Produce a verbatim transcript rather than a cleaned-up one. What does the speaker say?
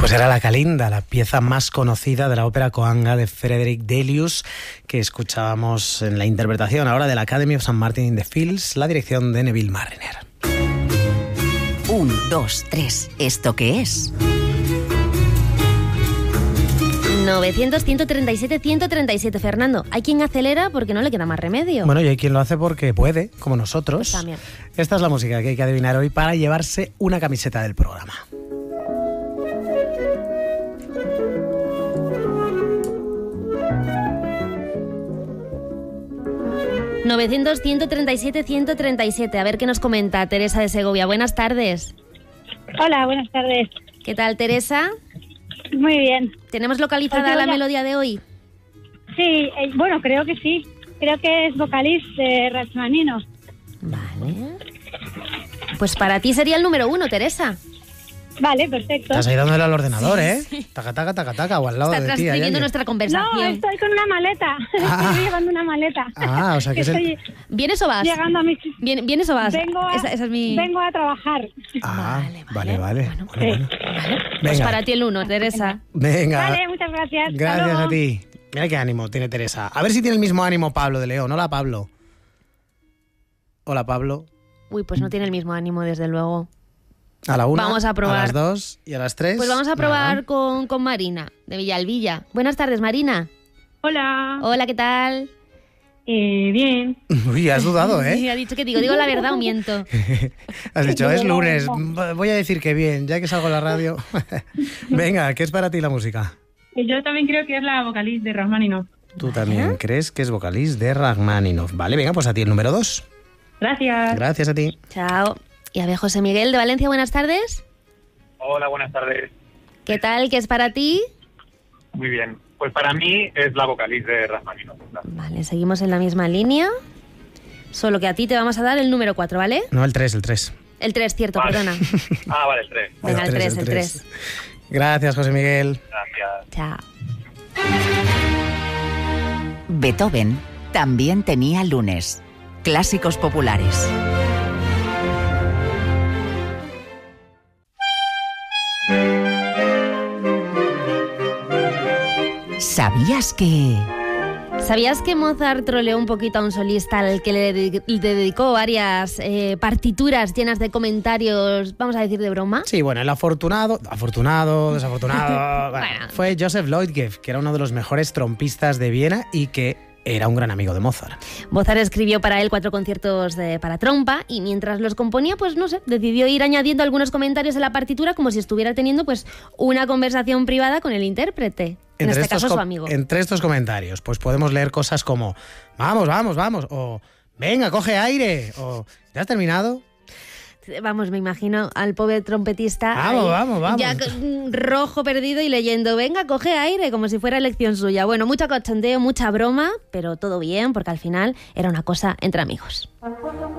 Pues era la Calinda, la pieza más conocida de la ópera Coanga de Frederick Delius, que escuchábamos en la interpretación ahora de la Academy of Saint Martin in the Fields, la dirección de Neville Marriner. Un, dos, tres. ¿Esto qué es? novecientos, ciento treinta y siete, ciento treinta y siete, Fernando. Hay quien acelera porque no le queda más remedio. Bueno, y hay quien lo hace porque puede, como nosotros. Pues también. Esta es la música que hay que adivinar hoy para llevarse una camiseta del programa. novecientos, ciento treinta y siete, ciento treinta y siete. A ver qué nos comenta Teresa de Segovia. Buenas tardes. Hola, buenas tardes. ¿Qué tal, Teresa? Muy bien. ¿Tenemos localizada Pues la ya... melodía de hoy? Sí, eh, bueno, creo que sí. Creo que es Vocalist de Rachmaninoff. Vale. Pues para ti sería el número uno, Teresa. Vale, perfecto. Estás ahí dándole al ordenador, Sí, ¿eh? sí. Taca, taca, taca, taca, o al lado Está de ti. transcribiendo hay nuestra conversación. No, estoy con una maleta. Ah. Estoy llevando una maleta. Ah, o sea que es el... Estoy ¿Vienes o vas? llegando a mis... ¿Vien- ¿Vienes o vas? Vengo a, Esa, esa es mi... vengo a trabajar. Ah, Vale, vale, vale. vale. Bueno, Bueno, bueno. Pues Venga, para ti el uno, Teresa. venga. Vale, muchas gracias. Hasta Gracias luego. a ti. Mira qué ánimo tiene Teresa. A ver si tiene el mismo ánimo Pablo de León. Hola, Pablo. Hola, Pablo. Uy, pues no tiene el mismo ánimo, desde luego. A la una, Vamos a probar. a las dos y a las tres. Pues vamos a probar Nada. con, con Marina, de Villalvilla. Buenas tardes, Marina. Hola. Hola, ¿qué tal? Eh, bien. Uy, has dudado, Sí, ¿eh? ha dicho que digo, digo la verdad o miento. Has dicho, es lunes. Voy a decir que bien, ya que salgo a la radio. Venga, ¿qué es para ti la música? Yo también creo que es la Vocalist de Rachmaninoff. Tú también crees que es vocalista de Rachmaninoff. Vale, venga, pues a ti el número dos. Gracias. Gracias a ti. Chao. Y a ver, José Miguel de Valencia, buenas tardes. Hola, buenas tardes. ¿Qué tal? ¿Qué es para ti? Muy bien. Pues para mí es la vocalista de Rachmaninoff. Vale, seguimos en la misma línea. Solo que a ti te vamos a dar el número cuatro, ¿vale? No, el tres, el tres. El tres, cierto, Vale. perdona. Ah, vale, el tres. Venga, el tres, tres, el el tres. tres. Gracias, José Miguel. Gracias. Chao. Beethoven también tenía lunes. Clásicos populares. ¿Sabías que...? ¿Sabías que Mozart troleó un poquito a un solista al que le, dedi- le dedicó varias eh, partituras llenas de comentarios, vamos a decir, de broma? Sí, bueno, el afortunado, afortunado, desafortunado, bueno, Bueno. fue Joseph Lloyd-Geff, que era uno de los mejores trompistas de Viena y que era un gran amigo de Mozart. Mozart escribió para él cuatro conciertos de- para trompa y mientras los componía, pues no sé, decidió ir añadiendo algunos comentarios en la partitura como si estuviera teniendo pues una conversación privada con el intérprete. En este estos caso, su co- amigo. Entre estos comentarios, pues podemos leer cosas como vamos, vamos, vamos, o venga, coge aire, o ¿ya has terminado? Vamos, me imagino al pobre trompetista Vamos, ahí, vamos, vamos. ya mm, rojo perdido y leyendo, venga, coge aire, como si fuera elección suya. Bueno, mucho cachondeo, mucha broma, pero todo bien, porque al final era una cosa entre amigos.